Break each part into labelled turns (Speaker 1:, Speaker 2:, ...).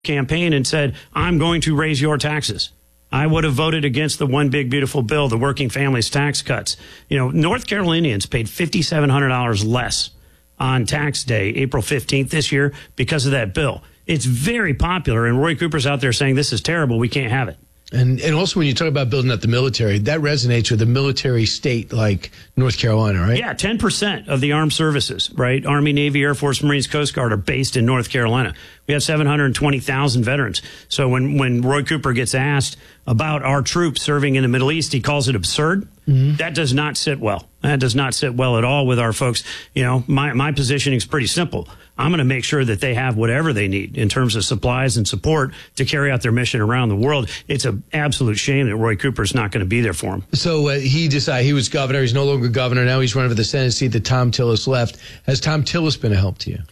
Speaker 1: campaign and said, I'm going to raise your taxes. I would have voted against the one big beautiful bill, the working families tax cuts. North Carolinians paid $5,700 less on tax day, April 15th this year, because of that bill. It's very popular, and Roy Cooper's out there saying this is terrible. We can't have it.
Speaker 2: And also when you talk about building up the military, that resonates with a military state like North Carolina, right?
Speaker 1: Yeah, 10% of the armed services, right? Army, Navy, Air Force, Marines, Coast Guard are based in North Carolina. We have 720,000 veterans. So when Roy Cooper gets asked about our troops serving in the Middle East, he calls it absurd. Mm-hmm. That does not sit well. That does not sit well at all with our folks. My positioning is pretty simple. I'm going to make sure that they have whatever they need in terms of supplies and support to carry out their mission around the world. It's an absolute shame that Roy Cooper's not going to be there for them.
Speaker 2: So he decided he was governor. He's no longer governor. Now he's running for the Senate seat that Thom Tillis left. Has Thom Tillis been a help to you?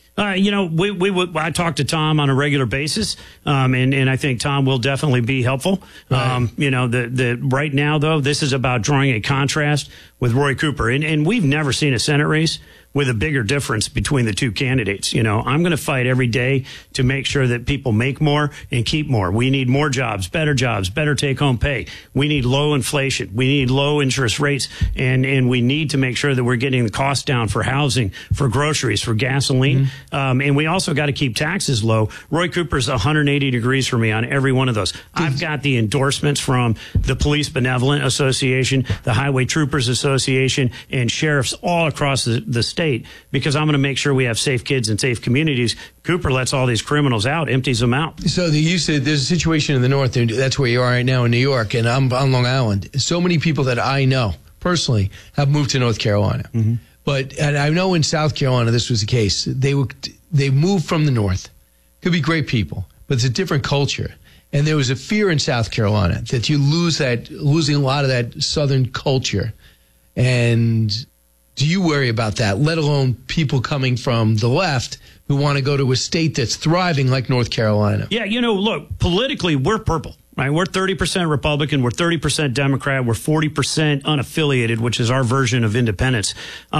Speaker 1: I talk to Tom on a regular basis, and I think Tom will definitely be helpful. Right. Right now, though, this is about drawing a contrast with Roy Cooper, and we've never seen a Senate race with a bigger difference between the two candidates. I'm going to fight every day to make sure that people make more and keep more. We need more jobs, better take-home pay. We need low inflation. We need low interest rates, and we need to make sure that we're getting the cost down for housing, for groceries, for gasoline. Mm-hmm. And we also got to keep taxes low. Roy Cooper's 180 degrees for me on every one of those. I've got the endorsements from the Police Benevolent Association, the Highway Troopers Association, and sheriffs all across the state, because I'm going to make sure we have safe kids and safe communities. Cooper lets all these criminals out, empties them out.
Speaker 2: So you said there's a situation in the north, and that's where you are right now in New York, and I'm on Long Island. So many people that I know personally have moved to North Carolina. Mm-hmm. And I know in South Carolina this was the case. They moved from the north. Could be great people, but it's a different culture. And there was a fear in South Carolina that you losing a lot of that southern culture. And do you worry about that, let alone people coming from the left who want to go to a state that's thriving like North Carolina?
Speaker 1: Yeah, look, politically, we're purple, right? We're 30% Republican, we're 30% Democrat, we're 40% unaffiliated, which is our version of independence.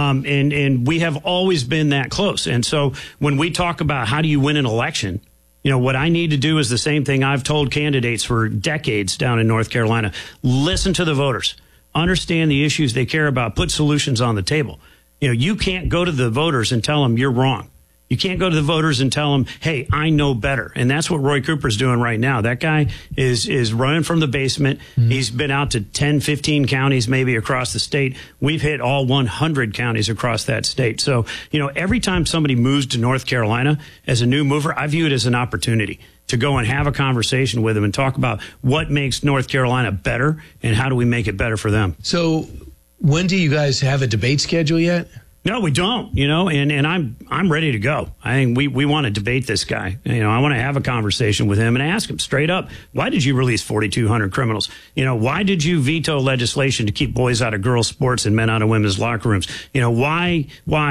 Speaker 1: And we have always been that close. And so when we talk about how do you win an election, what I need to do is the same thing I've told candidates for decades down in North Carolina. Listen to the voters. Understand the issues they care about. Put solutions on the table. You can't go to the voters and tell them you're wrong. You can't go to the voters and tell them, hey, I know better. And that's what Roy Cooper's doing right now. That guy is running from the basement. Mm-hmm. He's been out to 10, 15 counties, maybe across the state. We've hit all 100 counties across that state. So, every time somebody moves to North Carolina as a new mover, I view it as an opportunity to go and have a conversation with them and talk about what makes North Carolina better and how do we make it better for them.
Speaker 2: So when do you guys have a debate schedule yet?
Speaker 1: No, we don't, and I'm ready to go. I think we want to debate this guy. I want to have a conversation with him and ask him straight up, why did you release 4,200 criminals? Why did you veto legislation to keep boys out of girls' sports and men out of women's locker rooms? Why?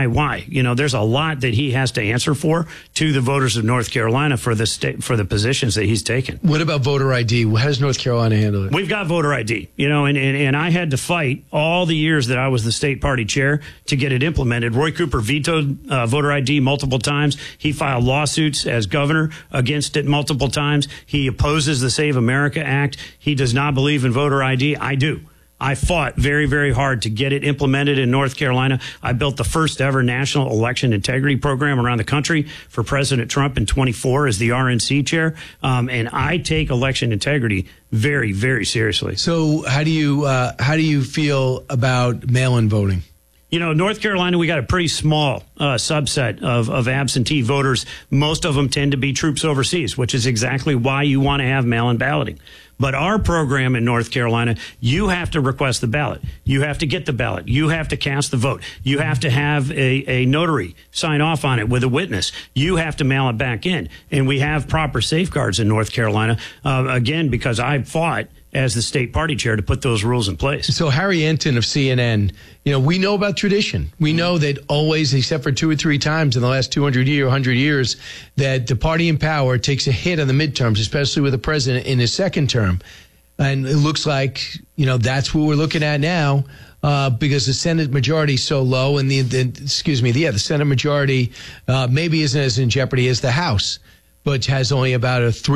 Speaker 1: There's a lot that he has to answer for to the voters of North Carolina for the state, for the positions that he's taken.
Speaker 2: What about voter ID? How does North Carolina handle it?
Speaker 1: We've got voter ID, and I had to fight all the years that I was the state party chair to get it implemented. Roy Cooper vetoed voter ID multiple times. He filed lawsuits as governor against it multiple times. He opposes the Save America Act. He does not believe in voter ID. I do. I fought very, very hard to get it implemented in North Carolina. I built the first ever national election integrity program around the country for President Trump in 24 as the RNC chair. And I take election integrity very, very seriously.
Speaker 2: So how do you feel about mail-in voting?
Speaker 1: North Carolina, we got a pretty small subset of absentee voters. Most of them tend to be troops overseas, which is exactly why you want to have mail-in balloting. But our program in North Carolina, you have to request the ballot. You have to get the ballot. You have to cast the vote. You have to have a notary sign off on it with a witness. You have to mail it back in. And we have proper safeguards in North Carolina, again, because I fought as the state party chair to put those rules in place.
Speaker 2: So Harry Enton of CNN, we know about tradition. We know that always, except for 2 or 3 times in the last 100 years, that the party in power takes a hit on the midterms, especially with the president in his second term. And it looks like, that's what we're looking at now, because the Senate majority is so low, and the Senate majority maybe isn't as in jeopardy as the House. but has only about a 3